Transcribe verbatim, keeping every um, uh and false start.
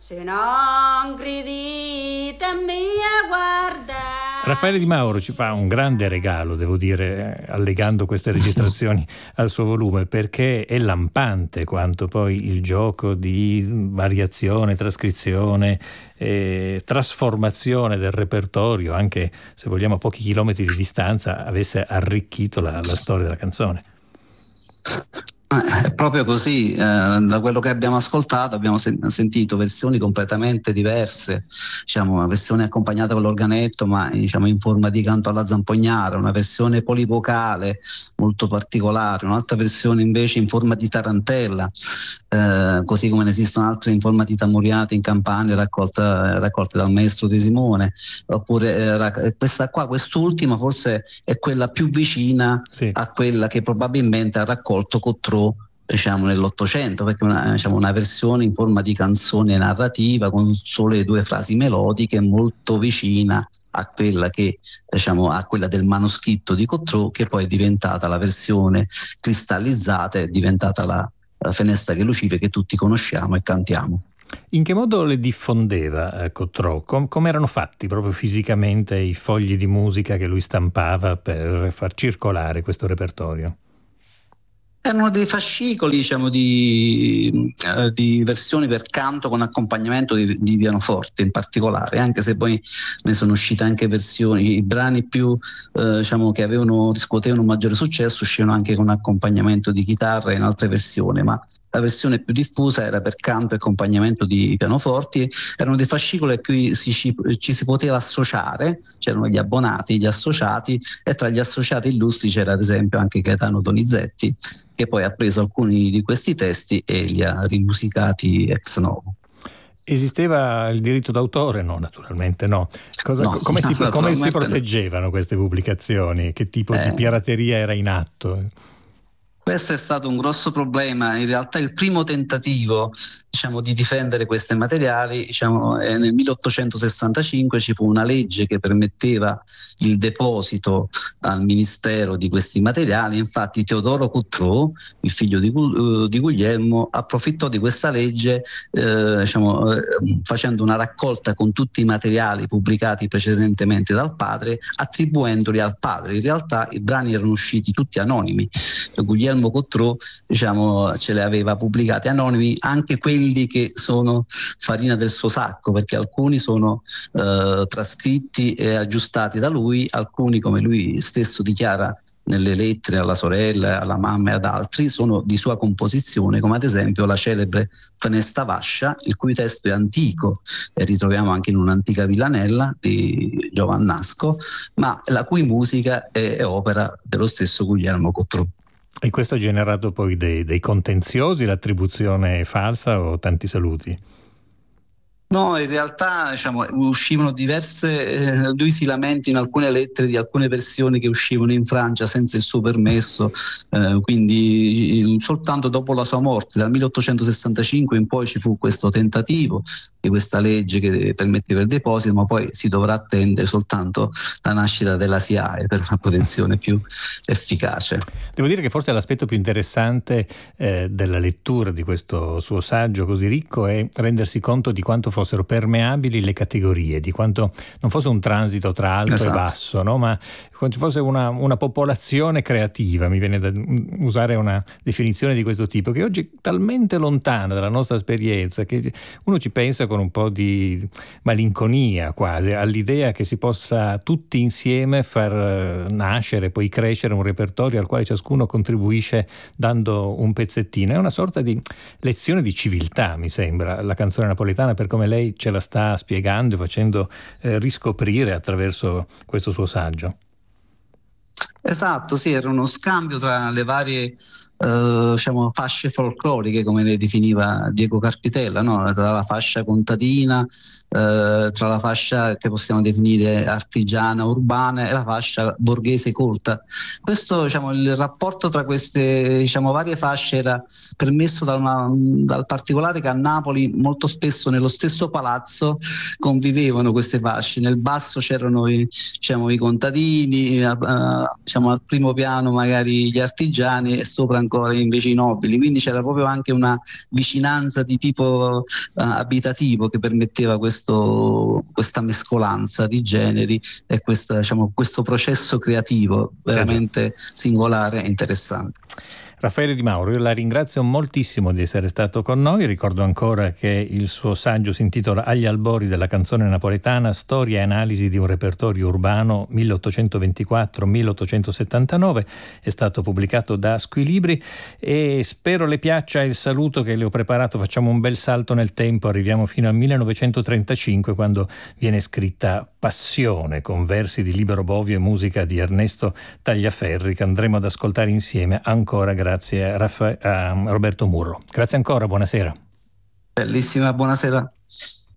Se non gridite a mia guarda. Raffaele Di Mauro ci fa un grande regalo, devo dire, allegando queste registrazioni al suo volume, perché è lampante quanto poi il gioco di variazione, trascrizione, eh, trasformazione del repertorio, anche se vogliamo a pochi chilometri di distanza, avesse arricchito la, la storia della canzone. È proprio così, eh, da quello che abbiamo ascoltato abbiamo sen- sentito versioni completamente diverse, diciamo una versione accompagnata con l'organetto ma diciamo in forma di canto alla zampognara, una versione polivocale molto particolare, un'altra versione invece in forma di tarantella, eh, così come ne esistono altre in forma di tamuriate in Campania raccolta, raccolte dal maestro De Simone, oppure eh, rac- questa qua, quest'ultima forse è quella più vicina sì. a quella che probabilmente ha raccolto Cottrau diciamo nell'Ottocento, perché è una, diciamo, una versione in forma di canzone narrativa con sole due frasi melodiche molto vicina a quella che diciamo a quella del manoscritto di Cottrau, che poi è diventata la versione cristallizzata, è diventata la, la Finestra che Lucive che tutti conosciamo e cantiamo. In che modo le diffondeva eh, Cottrau? Com- come erano fatti proprio fisicamente i fogli di musica che lui stampava per far circolare questo repertorio? Erano dei fascicoli diciamo di, eh, di versioni per canto con accompagnamento di, di pianoforte in particolare, anche se poi ne sono uscite anche versioni, i brani più eh, diciamo che avevano riscuotevano un maggiore successo uscivano anche con accompagnamento di chitarra in altre versioni, ma la versione più diffusa era per canto e accompagnamento di pianoforti. Erano dei fascicoli a cui si, ci, ci si poteva associare, c'erano gli abbonati, gli associati, e tra gli associati illustri c'era ad esempio anche Gaetano Donizetti, che poi ha preso alcuni di questi testi e li ha rimusicati ex novo. Esisteva il diritto d'autore? No, naturalmente no. Cosa, no come, si, come si no. proteggevano queste pubblicazioni? Che tipo eh, di pirateria era in atto? Questo è stato un grosso problema. In realtà il primo tentativo diciamo, di difendere questi materiali diciamo, è nel milleottocentosessantacinque ci fu una legge che permetteva il deposito al ministero di questi materiali. Infatti Teodoro Cottrau, il figlio di, uh, di Guglielmo, approfittò di questa legge eh, diciamo, eh, facendo una raccolta con tutti i materiali pubblicati precedentemente dal padre, attribuendoli al padre. In realtà i brani erano usciti tutti anonimi. Guglielmo Cottrau diciamo, ce le aveva pubblicati anonimi, anche quelli che sono farina del suo sacco, perché alcuni sono eh, trascritti e aggiustati da lui, alcuni, come lui stesso dichiara nelle lettere alla sorella, alla mamma e ad altri, sono di sua composizione, come ad esempio la celebre Fenesta Vascia, il cui testo è antico e ritroviamo anche in un'antica villanella di Giovannasco, ma la cui musica è, è opera dello stesso Guglielmo Cottrau. E questo ha generato poi dei, dei contenziosi, l'attribuzione falsa o tanti saluti? No, in realtà diciamo, uscivano diverse, eh, lui si lamenta in alcune lettere di alcune versioni che uscivano in Francia senza il suo permesso, eh, quindi il, soltanto dopo la sua morte, dal milleottocentosessantacinque in poi ci fu questo tentativo di questa legge che permetteva il deposito, ma poi si dovrà attendere soltanto la nascita della S I A E per una protezione più efficace. Devo dire che forse l'aspetto più interessante eh, della lettura di questo suo saggio così ricco è rendersi conto di quanto fossero permeabili le categorie, di quanto non fosse un transito tra alto esatto. e basso, no? Ma quando ci fosse una, una popolazione creativa, mi viene da usare una definizione di questo tipo, che oggi è talmente lontana dalla nostra esperienza che uno ci pensa con un po' di malinconia quasi all'idea che si possa tutti insieme far nascere, poi crescere un repertorio al quale ciascuno contribuisce dando un pezzettino. È una sorta di lezione di civiltà, mi sembra, la canzone napoletana, per come lei ce la sta spiegando e facendo eh, riscoprire attraverso questo suo saggio. Esatto, sì, era uno scambio tra le varie eh, diciamo, fasce folcloriche, come le definiva Diego Carpitella, no? Tra la fascia contadina, eh, tra la fascia che possiamo definire artigiana, urbana e la fascia borghese colta. Questo, diciamo, il rapporto tra queste diciamo, varie fasce era permesso da una, dal particolare che a Napoli molto spesso nello stesso palazzo convivevano queste fasce. Nel basso c'erano i, diciamo, i contadini, eh, diciamo, diciamo, al primo piano magari gli artigiani e sopra ancora invece i nobili, quindi c'era proprio anche una vicinanza di tipo uh, abitativo che permetteva questo, questa mescolanza di generi e questa, diciamo, questo processo creativo veramente singolare e interessante. Raffaele Di Mauro, io la ringrazio moltissimo di essere stato con noi. Ricordo ancora che il suo saggio si intitola Agli albori della canzone napoletana, storia e analisi di un repertorio urbano milleottocentoventiquattro milleottocentosettantanove, è stato pubblicato da Squilibri e spero le piaccia il saluto che le ho preparato. Facciamo un bel salto nel tempo, arriviamo fino al millenovecentotrentacinque, quando viene scritta Passione, con versi di Libero Bovio e musica di Ernesto Tagliaferri, che andremo ad ascoltare insieme ancora grazie a, Raffa- a Roberto Murro. Grazie ancora, buonasera. Bellissima, buonasera.